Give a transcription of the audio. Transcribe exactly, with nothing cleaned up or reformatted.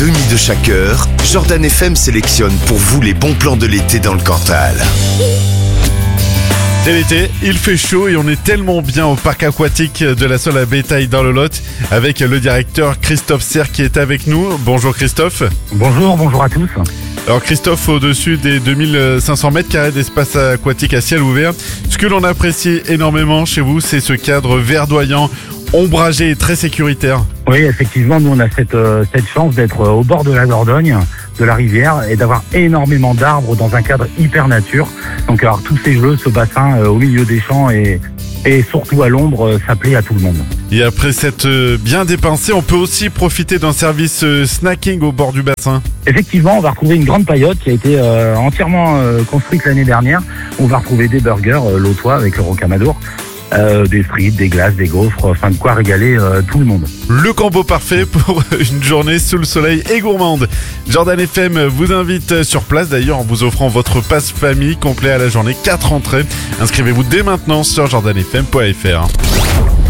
demi de chaque heure, Jordan F M sélectionne pour vous les bons plans de l'été dans le Cantal. C'est l'été, il fait chaud et on est tellement bien au parc aquatique de la Solle à Bétail dans le Lot avec le directeur Christophe Serre qui est avec nous. Bonjour Christophe. Bonjour, bonjour à tous. Alors Christophe, au-dessus des deux mille cinq cents mètres carrés d'espace aquatique à ciel ouvert, ce que l'on apprécie énormément chez vous, c'est ce cadre verdoyant, ombragé et très sécuritaire. Oui, effectivement, nous on a cette, euh, cette chance d'être au bord de la Dordogne, de la rivière, et d'avoir énormément d'arbres dans un cadre hyper nature. Donc alors tous ces jeux, ce bassin euh, au milieu des champs et, et surtout à l'ombre, euh, ça plaît à tout le monde. Et après cette euh, bien dépensée, on peut aussi profiter d'un service euh, snacking au bord du bassin. Effectivement, on va retrouver une grande paillote qui a été euh, entièrement euh, construite l'année dernière. On va retrouver des burgers euh, lotois avec le rocamadour. Euh, des frites, des glaces, des gaufres, enfin de quoi régaler euh, tout le monde. Le combo parfait pour une journée sous le soleil et gourmande. Jordan F M vous invite sur place d'ailleurs en vous offrant votre passe famille complet à la journée, quatre entrées. Inscrivez-vous dès maintenant sur jordan f m point f r.